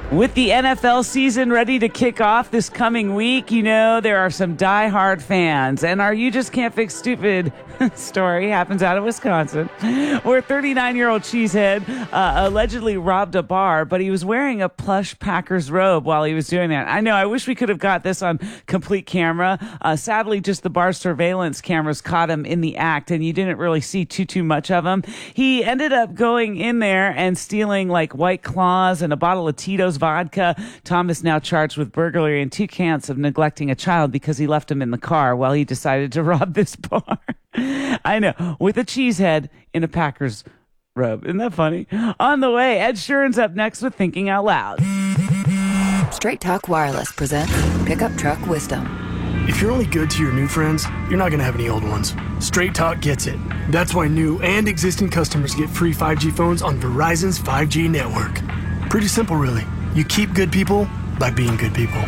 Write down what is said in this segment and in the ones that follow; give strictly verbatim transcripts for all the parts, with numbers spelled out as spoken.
With the N F L season ready to kick off this coming week, you know, there are some diehard fans. And our You Just Can't Fix Stupid story happens out of Wisconsin, where thirty-nine-year-old cheesehead uh, allegedly robbed a bar, but he was wearing a plush Packers robe while he was doing that. I know, I wish we could have got this on complete camera. Uh, sadly, just the bar surveillance cameras caught him in the act, and you didn't really see too, too much of him. He ended up going in there and stealing like White Claws and a bottle of Tito's vodka. Tom is now charged with burglary and two counts of neglecting a child because he left him in the car while he decided to rob this bar. I know, with a cheesehead in a Packers robe. Isn't that funny? On the way, Ed Sheeran's up next with Thinking Out Loud. Straight Talk Wireless presents Pickup Truck Wisdom. If you're only good to your new friends, you're not going to have any old ones. Straight Talk gets it. That's why new and existing customers get free five G phones on Verizon's five G network. Pretty simple, really. You keep good people by being good people.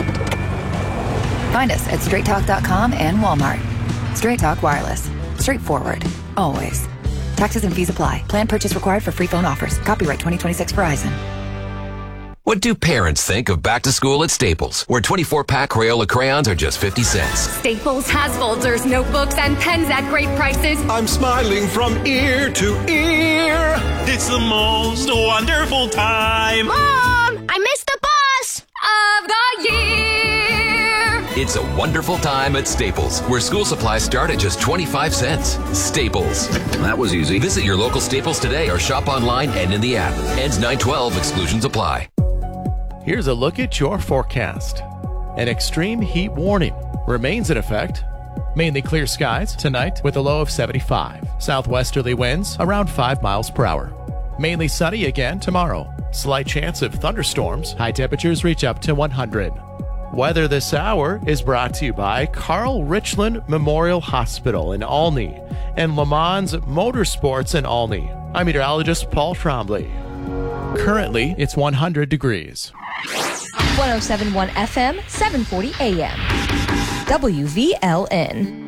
Find us at straight talk dot com and Walmart. Straight Talk Wireless. Straightforward. Always. Taxes and fees apply. Plan purchase required for free phone offers. Copyright twenty twenty-six Verizon. What do parents think of back to school at Staples, where twenty-four pack Crayola crayons are just fifty cents? Staples has folders, notebooks, and pens at great prices. I'm smiling from ear to ear. It's the most wonderful time. Mom, I missed the bus of the year. It's a wonderful time at Staples, where school supplies start at just twenty-five cents. Staples. That was easy. Visit your local Staples today or shop online and in the app. Ends nine twelve. Exclusions apply. Here's a look at your forecast. An extreme heat warning remains in effect. Mainly clear skies tonight with a low of seventy-five. Southwesterly winds around five miles per hour. Mainly sunny again tomorrow. Slight chance of thunderstorms. High temperatures reach up to one hundred. Weather this hour is brought to you by Carl Richland Memorial Hospital in Olney and Le Mans Motorsports in Olney. I'm meteorologist Paul Trombley. Currently, it's one hundred degrees. one oh seven point one F M, seven forty A M. W V L N.